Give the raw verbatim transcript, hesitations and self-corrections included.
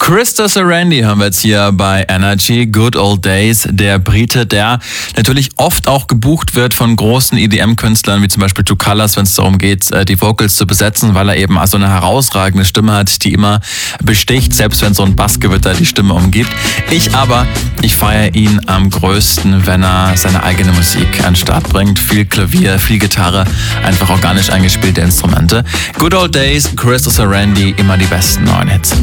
Krista Sarandí haben wir jetzt hier bei Energy. Good Old Days, der Brite, der natürlich oft auch gebucht wird von großen E D M-Künstlern, wie zum Beispiel Two Colors, wenn es darum geht, die Vocals zu besetzen, weil er eben so eine herausragende Stimme hat, die immer besticht, selbst wenn so ein Bassgewitter die Stimme umgibt. Ich aber, ich feiere ihn am größten, wenn er seine eigene Musik an den Start bringt. Viel Klavier, viel Gitarre, einfach organisch eingespielte Instrumente. Good Old Days, Krista Sarandí, immer die besten neuen Hits.